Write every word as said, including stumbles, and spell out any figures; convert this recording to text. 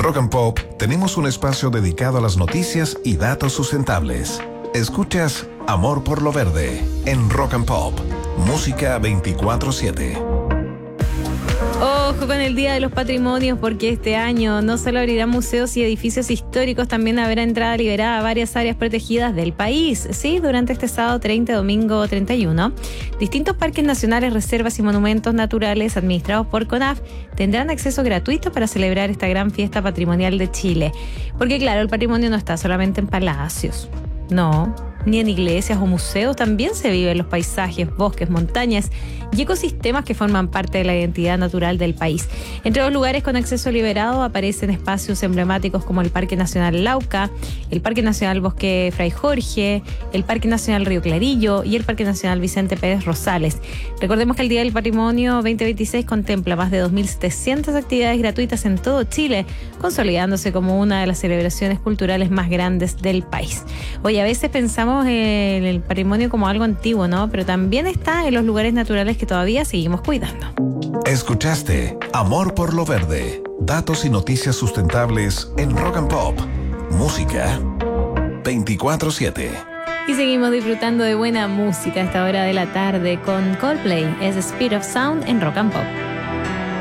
Rock and Pop tenemos un espacio dedicado a las noticias y datos sustentables. Escuchas Amor por lo Verde en Rock and Pop, música veinticuatro siete. Ojo con el Día de los Patrimonios, porque este año no solo abrirán museos y edificios históricos, también habrá entrada liberada a varias áreas protegidas del país. Sí, durante este sábado treinta, domingo treinta y uno, distintos parques nacionales, reservas y monumentos naturales administrados por CONAF tendrán acceso gratuito para celebrar esta gran fiesta patrimonial de Chile. Porque claro, el patrimonio no está solamente en palacios, no, ni en iglesias o museos, también se vive en los paisajes, bosques, montañas y ecosistemas que forman parte de la identidad natural del país. Entre los lugares con acceso liberado aparecen espacios emblemáticos como el Parque Nacional Lauca, el Parque Nacional Bosque Fray Jorge, el Parque Nacional Río Clarillo y el Parque Nacional Vicente Pérez Rosales. Recordemos que el Día del Patrimonio veinte veintiséis contempla más de dos mil setecientas actividades gratuitas en todo Chile, consolidándose como una de las celebraciones culturales más grandes del país. Hoy a veces pensamos en el patrimonio como algo antiguo, ¿no? Pero también está en los lugares naturales que todavía seguimos cuidando. Escuchaste Amor por lo Verde, datos y noticias sustentables en Rock and Pop, música veinticuatro siete. Y seguimos disfrutando de buena música a esta hora de la tarde con Coldplay, es Speed of Sound en Rock and Pop.